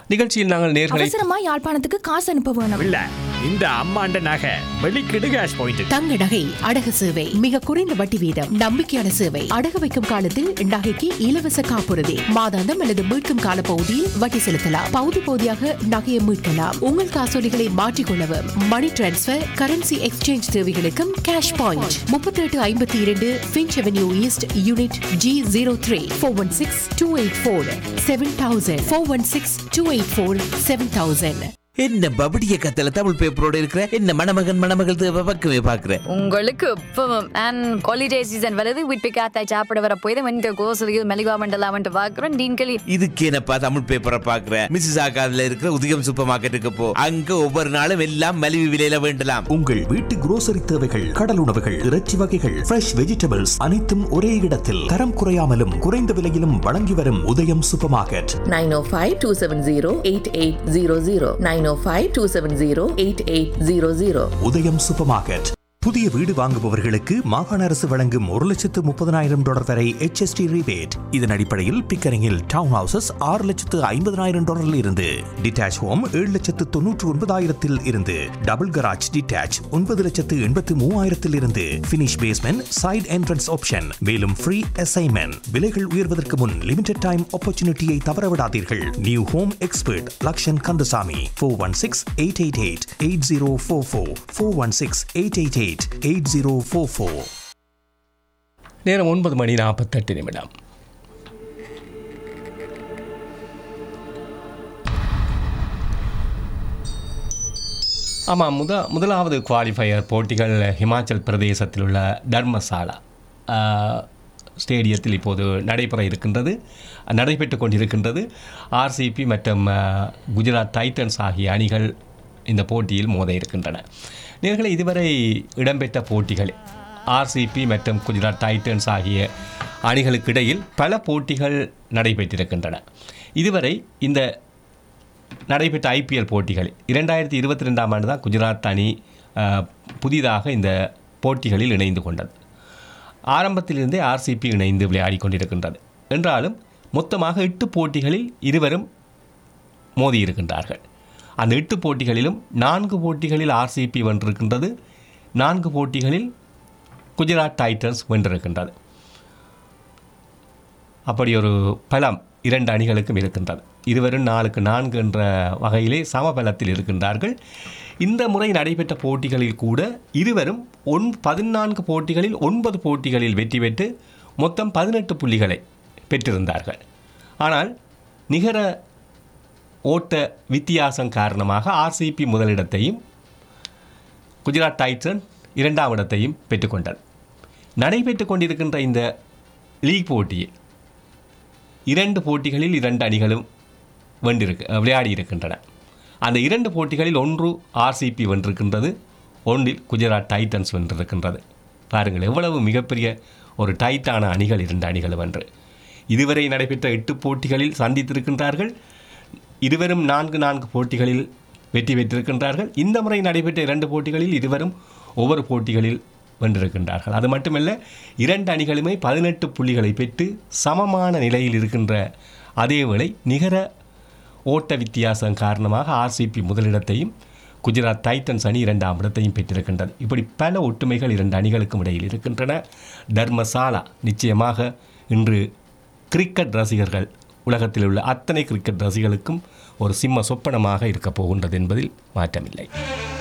நிகழ்ச்சியில் நாங்கள் நேர்களை அவசரமா யாழ்ப்பாணத்துக்கு காசு அனுப்ப வேணும். இல்ல இந்த அம்மாண்ட நகை வெளிக்கிடு கேஷ் பாயிண்ட். தங்க நகை அடகு சேவை மிக குறைந்த வட்டி வீதம் நம்பிக்கையான சேவை. அடகு வைக்கும் காலத்தில் நகைக்கு இலவச காப்புறுதி மாதாந்தம் அல்லது மீட்கும் கால பகுதியில் வட்டி செலுத்தலாம். பகுதி பகுதியாக நகையை மீட்கலாம். உங்கள் காசோலிகளை மாற்றிக்கொள்ளவும் மணி டிரான்ஸ்பர் கரன்சி எக்ஸ்சேஞ்ச் தேவைகளுக்கும் cash point 3852 Finch avenue east unit G03 416-284-7000 416-284-7000. என்ன பபடிய கத்தல தமிழ் பேப்பரோட இருக்கிற என்ன மணமகள் தேவை பக்கமே பாக்குறேன். உங்களுக்கு இப்பவும் அண்ட் ஹாலிடே சீசன் வருது வீட்டு காத்தாய் சாப்பிட வர போய் வந்து கோசலியில் மெலிகா மண்டலாம் வந்து பாக்குறோம். டீன்களி இதுக்கு என்னப்பா தமிழ் பேப்பரை பாக்குறேன். மிஸ்ஸஸ் ஆகாதுல இருக்கிற உதயம் சூப்பர் மார்க்கெட்டுக்கு போ. அங்க ஒவ்வொரு நாளும் எல்லாம் மலிவு விலையில வேண்டலாம். உங்கள் வீட்டு grocery தேவைகள், கடல் உணவுகள், இறைச்சி வகைகள், ஃப்ரெஷ் வெஜிடபிள்ஸ் அனைத்தும் ஒரே இடத்தில் தரம் குறையாமலும் குறைந்த விலையிலும் வழங்கி வரும் உதயம் சூப்பர் மார்க்கெட். 905-270-8800 905-270-8800. உதயம் சூப்பர் மார்க்கெட். புதிய வீடு வாங்குபவர்களுக்கு மாகாண அரசு வழங்கும் $1,30,000 வரை HST rebate. இதன் அடிப்படையில் பிக்கரிங்கில் டவுன் ஹவுசஸ் $6,50,000 இருந்து, டிட்டாச் ஹோம் $7,99,000 இருந்து, டபுள் கராஜ் டிட்டாச் $9,83,000 இருந்து, finish basement side entrance option. மேலும் ஃப்ரீ அசைன்மெண்ட். விலைகள் உயர்வதற்கு முன் லிமிடெட் டைம் ஆப்பர்ச்சுனிட்டியை தவறவிடாதீர்கள். New home expert Lakshan Kandasamy 416-888-8044 416-888-8044. நேரம் 9:48. ஆமாம், முதலாவது குவாலிஃபயர் போட்டிகள் ஹிமாச்சல் பிரதேசத்தில் உள்ள தர்மசாலா ஸ்டேடியத்தில் இப்போது நடைபெற்று கொண்டிருக்கின்றது. ஆர்சிபி மற்றும் குஜராத் டைட்டன்ஸ் ஆகிய அணிகள் இந்த போட்டியில் மோத இருக்கின்றன. நேர்களை இதுவரை இடம்பெற்ற போட்டிகள் ஆர்சிபி மற்றும் குஜராத் டைட்டன்ஸ் ஆகிய அணிகளுக்கு இடையில் பல போட்டிகள் நடைபெற்றிருக்கின்றன. இதுவரை இந்த நடைபெற்ற ஐபிஎல் போட்டிகள் 2022ஆம் ஆண்டு தான் குஜராத் அணி புதிதாக இந்த போட்டிகளில் இணைந்து கொண்டது. ஆரம்பத்திலிருந்தே ஆர்சிபி இணைந்து விளையாடி கொண்டிருக்கின்றது. என்றாலும் மொத்தமாக 8 போட்டிகளில் இருவரும் மோதியிருக்கின்றார்கள். அந்த 8 போட்டிகளிலும் 4 போட்டிகளில் ஆர்சிபி வென்றிருக்கின்றது, 4 போட்டிகளில் குஜராத் டைட்டன்ஸ் வென்றிருக்கின்றது. அப்படி ஒரு பலம் 2 அணிகளுக்கும் இருக்கின்றது. இருவரும் 4-4 என்ற வகையிலே சமபலத்தில் இருக்கின்றார்கள். இந்த முறை நடைபெற்ற போட்டிகளில் கூட இருவரும் 14 போட்டிகளில் 9 போட்டிகளில் வெற்றி பெற்று மொத்தம் 18 புள்ளிகளை பெற்றிருந்தார்கள். ஆனால் நிகர ஓட்ட வித்தியாசம் காரணமாக ஆர்சிபி முதலிடத்தையும் குஜராத் டைட்டன்ஸ் 2ஆம் இடத்தையும் பெற்றுக்கொண்டது. நடைபெற்று கொண்டிருக்கின்ற இந்த லீக் போட்டியில் 2 போட்டிகளில் 2 அணிகளும் விளையாடி இருக்கின்றன. அந்த 2 போட்டிகளில் ஒன்று ஆர்சிபி வென்றிருக்கின்றது, ஒன்றில் குஜராத் டைட்டன்ஸ் வென்றிருக்கின்றது. பாருங்கள் எவ்வளவு மிகப்பெரிய ஒரு டைட்டான அணிகள் 2 அணிகளும் வென்று. இதுவரை நடைபெற்ற 8 போட்டிகளில் சந்தித்திருக்கின்றார்கள். இருவரும் 4 போட்டிகளில் வெற்றி பெற்றிருக்கின்றார்கள். இந்த முறை நடைபெற்ற 2 போட்டிகளில் இருவரும் ஒவ்வொரு போட்டிகளில் வென்றிருக்கின்றார்கள். அது மட்டுமல்ல, 2 அணிகளுமே 18 புள்ளிகளை பெற்று சமமான நிலையில் இருக்கின்ற அதேவேளை நிகர ஓட்ட வித்தியாசம் காரணமாக ஆர்சிபி முதலிடத்தையும் குஜராத் டைட்டன்ஸ் அணி 2ஆம் இடத்தையும் பெற்றிருக்கின்றது. இப்படி பல ஒற்றுமைகள் 2 அணிகளுக்கும் இடையில் இருக்கின்றன. தர்மசாலா நிச்சயமாக இன்று கிரிக்கெட் ரசிகர்கள், உலகத்தில் உள்ள அத்தனை கிரிக்கெட் ரசிகர்களுக்கும் ஒரு சிம்ம சொப்பனமாக இருக்கப் போகின்றது என்பதில் மாற்றமில்லை.